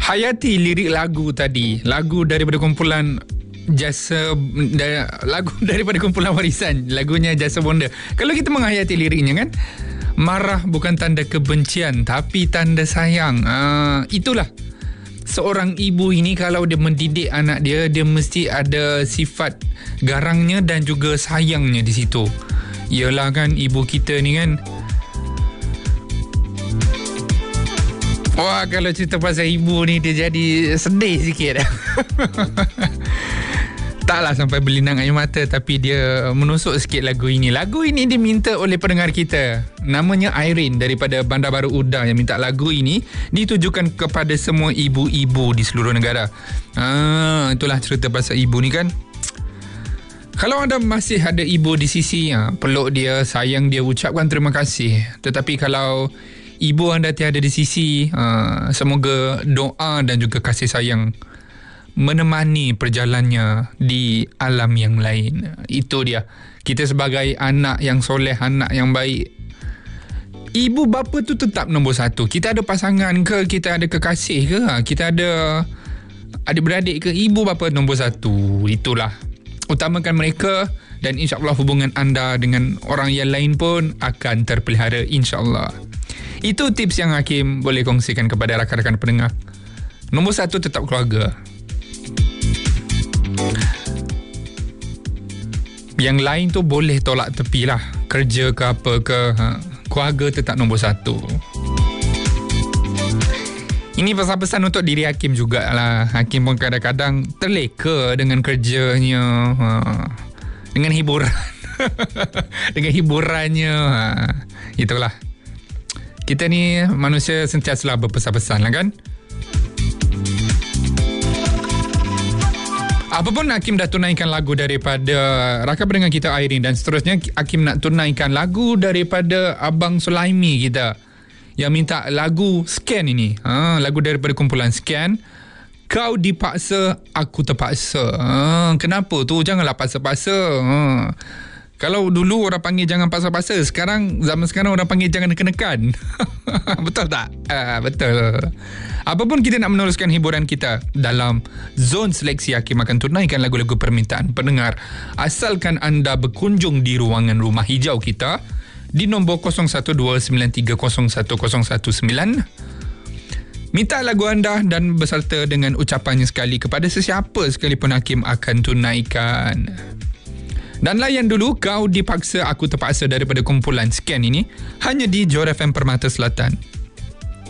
Hayati lirik lagu tadi. Lagu daripada kumpulan lagu daripada kumpulan warisan. Lagunya Jasa Bonda. Kalau kita menghayati liriknya kan, marah bukan tanda kebencian tapi tanda sayang. Itulah seorang ibu ini, kalau dia mendidik anak dia, dia mesti ada sifat garangnya dan juga sayangnya di situ. Yalah kan, ibu kita ni kan, wah, kalau cerita pasal ibu ni dia jadi sedih sikit. Taklah sampai berlinang air mata, tapi dia menusuk sikit lagu ini. Lagu ini diminta oleh pendengar kita. Namanya Irene daripada Bandar Baru Uda yang minta lagu ini ditujukan kepada semua ibu-ibu di seluruh negara. Itulah cerita pasal ibu ni kan. Kalau anda masih ada ibu di sisi, peluk dia, sayang dia, ucapkan terima kasih. Tetapi kalau ibu anda tiada di sisi, semoga doa dan juga kasih sayang menemani perjalanannya di alam yang lain. Itu dia. Kita sebagai anak yang soleh, anak yang baik, ibu bapa tu tetap nombor satu. Kita ada pasangan ke, kita ada kekasih ke, kita ada adik-beradik ke, ibu bapa nombor satu. Itulah. Utamakan mereka dan insya-Allah hubungan anda dengan orang yang lain pun akan terpelihara, insya-Allah. Itu tips yang Hakim boleh kongsikan kepada rakan-rakan pendengar. Nombor satu tetap keluarga. Yang lain tu boleh tolak tepi lah, kerja ke apa ke, keluarga tetap nombor satu. Ini pesan-pesan untuk diri Hakim jugalah. Hakim pun kadang-kadang terleka dengan kerjanya, dengan hiburan. Dengan hiburannya. Itulah. Kita ni manusia sentiasalah berpesan-pesan lah kan. Apapun Hakim dah tunaikan lagu daripada rakan pendengar kita Irene, dan seterusnya Hakim nak tunaikan lagu daripada Abang Sulaimi kita yang minta lagu Scan ini. Lagu daripada kumpulan Scan. Kau dipaksa, aku terpaksa. Kenapa tu? Janganlah paksa-paksa. Kalau dulu orang panggil jangan paksa-paksa, zaman sekarang orang panggil jangan neken-neken. Betul tak? Betul. Apapun kita nak meneruskan hiburan kita dalam zon seleksi, Hakim akan tunaikan lagu-lagu permintaan pendengar. Asalkan anda berkunjung di ruangan rumah hijau kita di nombor 0129301019. Minta lagu anda dan berserta dengan ucapannya sekali kepada sesiapa sekalipun, Hakim akan tunaikan. Dan layan dulu Kau Dipaksa Aku Terpaksa daripada kumpulan Scan ini hanya di Johor FM Permata Selatan.